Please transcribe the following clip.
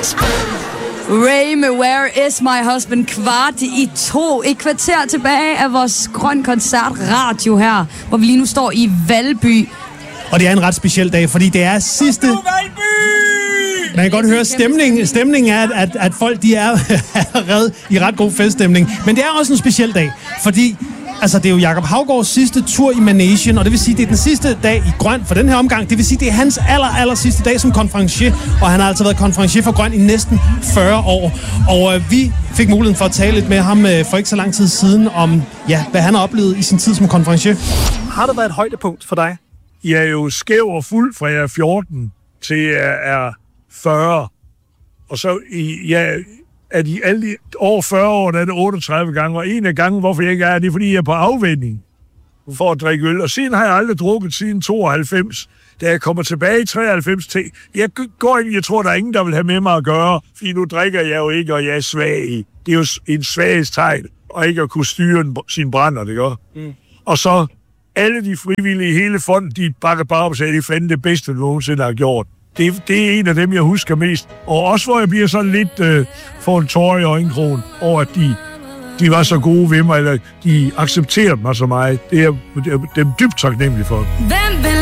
Ray med Where Is My Husband, 1:15, et kvarter tilbage af vores Grøn Koncert radio her, hvor vi lige nu står i Valby. Og det er en ret speciel dag, fordi det er sidste... Man kan godt høre stemningen er, at folk de er allerede i ret god feststemning. Men det er også en speciel dag, fordi altså, det er jo Jakob Haugaards sidste tur i Managen, og det vil sige, det er den sidste dag i Grøn for den her omgang. Det vil sige, det er hans aller sidste dag som konferencier, og han har altså været konferencier for Grøn i næsten 40 år. Og vi fik muligheden for at tale lidt med ham for ikke så lang tid siden om, ja, hvad han har oplevet i sin tid som konferencier. Har der været et højdepunkt for dig? Jeg er jo skæv og fuld fra jeg er 14 til jeg er 40. Og så er de alle over 40 år, der er det 38 gange. Og en af gangen, hvorfor jeg ikke er, det er, fordi jeg er på afvænning for at drikke øl. Og siden har jeg aldrig drukket siden 92. Da jeg kommer tilbage i 93 til, jeg går ind, jeg tror, der er ingen, der vil have med mig at gøre, fordi nu drikker jeg jo ikke, og jeg er svag. Det er jo en svaghedstegn, og ikke at kunne styre sin brænder, det gør. Mm. Og så alle de frivillige i hele fonden, de bakker bare op og sagde, at de fandt det bedste, du nogensinde har gjort. Det er en af dem, jeg husker mest. Og også hvor jeg bliver sådan lidt for en tår i øjenkrogen over, at de var så gode ved mig, eller de accepterede mig så meget. Det er dem dybt taknemmelig for.